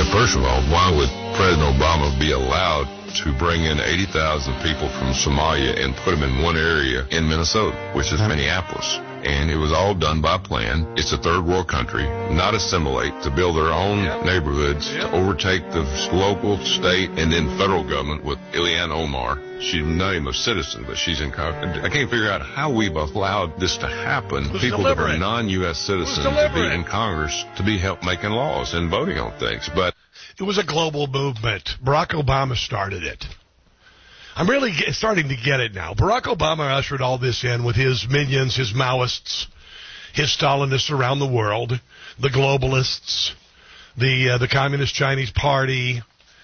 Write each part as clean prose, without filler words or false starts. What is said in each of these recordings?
First of all, why would President Obama be allowed to bring in 80,000 people from Somalia and put them in one area in Minnesota, which is Minneapolis? And it was all done by plan. It's a third world country, not assimilate, to build their own neighborhoods, to overtake the local, state, and then federal government with Ilhan Omar. She's not even a citizen, but she's in Congress. I can't figure out how we've allowed this to happen. People that are non-U.S. citizens to be in Congress, to be help making laws and voting on things. But it was a global movement. Barack Obama started it. I'm really starting to get it now. Barack Obama ushered all this in with his minions, his Maoists, his Stalinists around the world, the globalists, the Communist Chinese Party,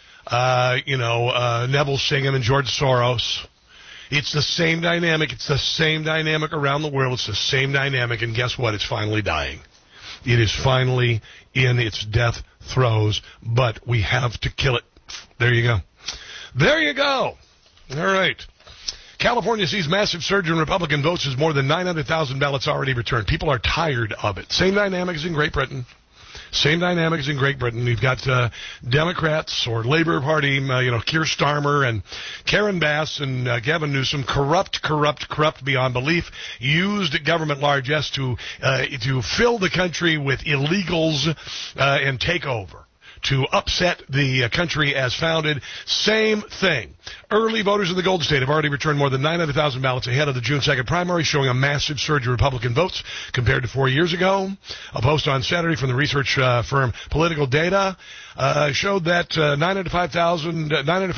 Neville Singham and George Soros. It's the same dynamic. It's the same dynamic around the world. It's the same dynamic, and guess what? It's finally dying. It is finally in its death throes, but we have to kill it. There you go. There you go. All right. California sees massive surge in Republican votes as more than 900,000 ballots already returned. People are tired of it. Same dynamics in Great Britain. Same dynamics in Great Britain. You've got Democrats or Labour Party, Keir Starmer and Karen Bass and Gavin Newsom, corrupt beyond belief, used government largesse to fill the country with illegals and take over, to upset the country as founded. Same thing. Early voters in the Golden State have already returned more than 900,000 ballots ahead of the June 2nd primary, showing a massive surge in Republican votes compared to 4 years ago. A post on Saturday from the research firm Political Data showed that 905,000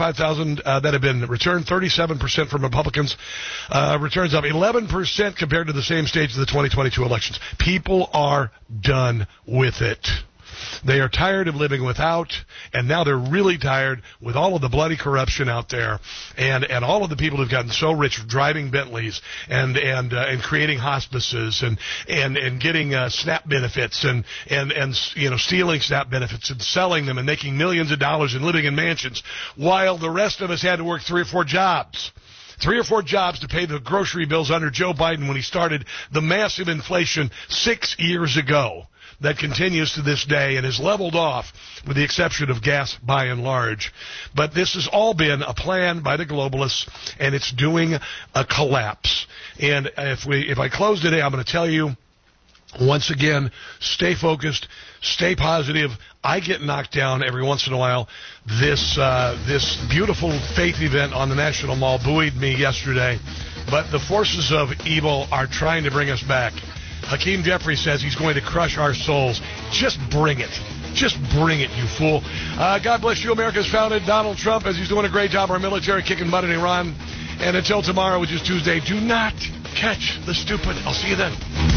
that have been returned, 37% from Republicans, returns up 11% compared to the same stage of the 2022 elections. People are done with it. They are tired of living without, and now they're really tired with all of the bloody corruption out there, and all of the people who've gotten so rich driving Bentleys and creating hospices and getting SNAP benefits and stealing SNAP benefits and selling them and making millions of dollars and living in mansions, while the rest of us had to work 3 or 4 jobs. 3 or 4 jobs to pay the grocery bills under Joe Biden when he started the massive inflation 6 years ago that continues to this day and is leveled off with the exception of gas by and large. But this has all been a plan by the globalists, and it's doing a collapse. And if I close today, I'm going to tell you, once again, stay focused, stay positive. I get knocked down every once in a while. This beautiful faith event on the National Mall buoyed me yesterday, but the forces of evil are trying to bring us back. Hakeem Jeffries says he's going to crush our souls. Just bring it. Just bring it, you fool. God bless you, America's founded Donald Trump, as he's doing a great job, our military kicking butt in Iran. And until tomorrow, which is Tuesday, do not catch the stupid. I'll see you then.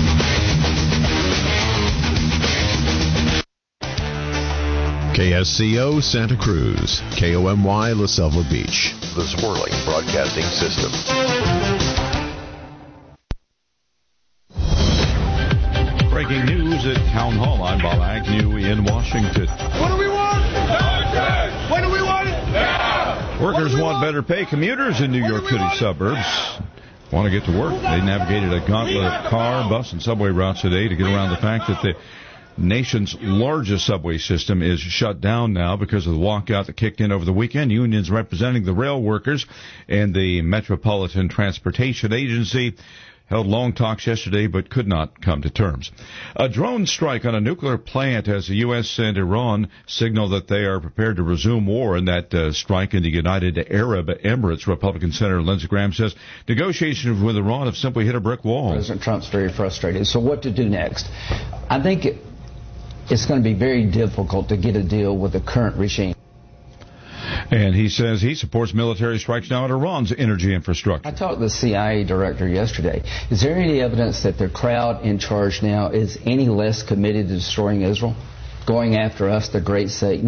KSCO Santa Cruz, KOMY La Selva Beach. The Swirling Broadcasting System. Breaking news at Town Hall. I'm Bob Agnew in Washington. What do we want? Justice! When do we want it? Now! Workers want better pay. Commuters in New York City suburbs want to get to work. They navigated a gauntlet of car, bus, and subway routes today to get around the fact that the nation's largest subway system is shut down now because of the walkout that kicked in over the weekend. Unions representing the rail workers and the Metropolitan Transportation Agency held long talks yesterday but could not come to terms. A drone strike on a nuclear plant as the U.S. and Iran signal that they are prepared to resume war in that strike in the United Arab Emirates. Republican Senator Lindsey Graham says negotiations with Iran have simply hit a brick wall. President Trump's very frustrated. So what to do next? I think it's going to be very difficult to get a deal with the current regime. And he says he supports military strikes now at Iran's energy infrastructure. I talked to the CIA director yesterday. Is there any evidence that the crowd in charge now is any less committed to destroying Israel, going after us, the great Satan?